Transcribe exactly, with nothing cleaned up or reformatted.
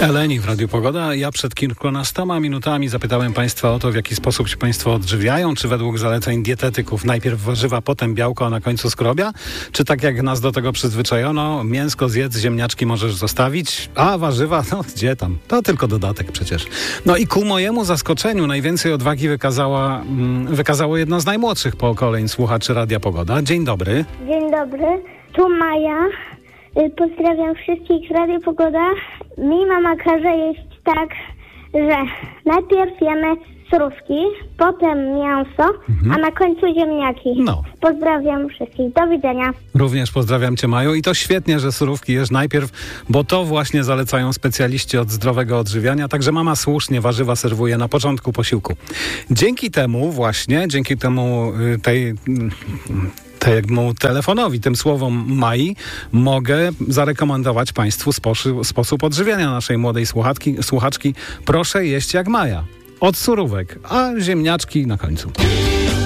Eleni w Radiu Pogoda. Ja przed kilkunastoma minutami zapytałem Państwa o to, w jaki sposób się Państwo odżywiają. Czy według zaleceń dietetyków najpierw warzywa, potem białko, a na końcu skrobia? Czy tak jak nas do tego przyzwyczajono, mięsko zjedz, ziemniaczki możesz zostawić, a warzywa, no gdzie tam? To tylko dodatek przecież. No i ku mojemu zaskoczeniu najwięcej odwagi wykazała, mm, wykazało jedno z najmłodszych pokoleń słuchaczy Radia Pogoda. Dzień dobry. Dzień dobry, tu Maja. Pozdrawiam wszystkich z Radio Pogoda. Mi mama każe jeść tak, że najpierw jemy surówki, potem mięso, mhm. a na końcu ziemniaki. No. Pozdrawiam wszystkich. Do widzenia. Również pozdrawiam Cię, Maju. I to świetnie, że surówki jesz najpierw, bo to właśnie zalecają specjaliści od zdrowego odżywiania. Także mama słusznie warzywa serwuje na początku posiłku. Dzięki temu właśnie, dzięki temu tej... temu telefonowi, tym słowom Mai, mogę zarekomendować Państwu sposób, sposób odżywiania naszej młodej słuchaczki, słuchaczki. Proszę jeść jak Maja. Od surówek, a ziemniaczki na końcu.